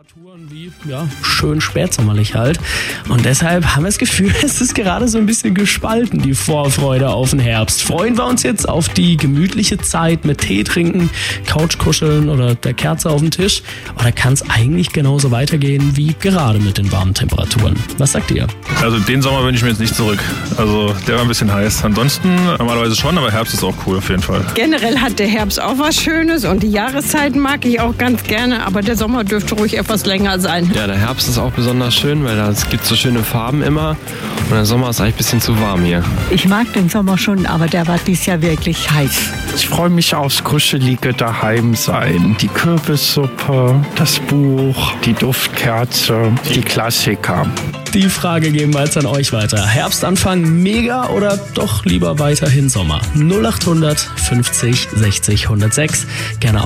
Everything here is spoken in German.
Temperaturen wie, schön spätsommerlich halt. Und deshalb haben wir das Gefühl, es ist gerade so ein bisschen gespalten, die Vorfreude auf den Herbst. Freuen wir uns jetzt auf die gemütliche Zeit mit Tee trinken, Couchkuscheln oder der Kerze auf dem Tisch? Oder kann es eigentlich genauso weitergehen wie gerade mit den warmen Temperaturen? Was sagt ihr? Also den Sommer wünsche ich mir jetzt nicht zurück. Also der war ein bisschen heiß. Ansonsten normalerweise schon, aber Herbst ist auch cool auf jeden Fall. Generell hat der Herbst auch was Schönes und die Jahreszeiten mag ich auch ganz gerne, aber der Sommer dürfte ruhig etwas länger sein. Ja, der Herbst ist auch besonders schön, weil es gibt so schöne Farben immer und der Sommer ist eigentlich ein bisschen zu warm hier. Ich mag den Sommer schon, aber der war dieses Jahr wirklich heiß. Ich freue mich aufs kuschelige Daheimsein. Die Kürbissuppe, das Buch, die Duftkerze, die Klassiker. Die Frage geben wir jetzt an euch weiter. Herbstanfang mega oder doch lieber weiterhin Sommer? 0800 50 60 106. Gerne